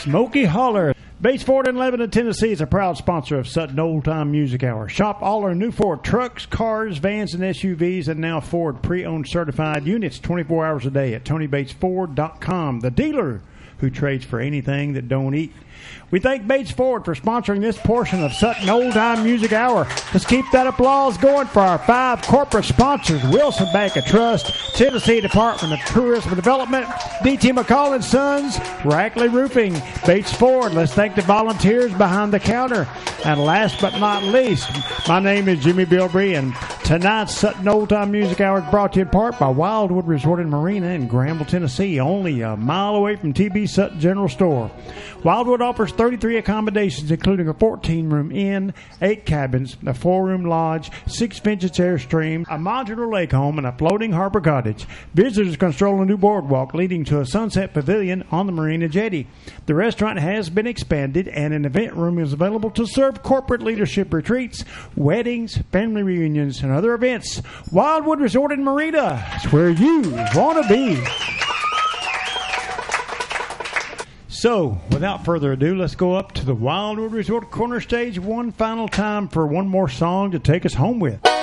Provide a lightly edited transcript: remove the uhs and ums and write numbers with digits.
Smoky Holler. Bates Ford in Lebanon, Tennessee is a proud sponsor of Sutton Old Time Music Hour. Shop all our new Ford trucks, cars, vans, and SUVs, and now Ford pre-owned certified units 24 hours a day at TonyBatesFord.com, the dealer who trades for anything that don't eat. We thank Bates Ford for sponsoring this portion of Sutton Old Time Music Hour. Let's keep that applause going for our 5 corporate sponsors: Wilson Bank of Trust, Tennessee Department of Tourism and Development, D.T. McCall & Sons, Rackley Roofing, Bates Ford. Let's thank the volunteers behind the counter. And last but not least, my name is Jimmy Bilbrey, and tonight's Sutton Old Time Music Hour is brought to you in part by Wildwood Resort and Marina in Granville, Tennessee, only a mile away from T.B. Sutton General Store. Wildwood offers 33 accommodations, including a 14-room inn, 8 cabins, a 4-room lodge, 6 vintage Airstream, a modular lake home, and a floating harbor cottage. Visitors can stroll a new boardwalk leading to a sunset pavilion on the marina jetty. The restaurant has been expanded, and an event room is available to serve corporate leadership retreats, weddings, family reunions, and other events. Wildwood Resort and Marina is where you want to be. So, without further ado, let's go up to the Wildwood Resort corner stage one final time for one more song to take us home with.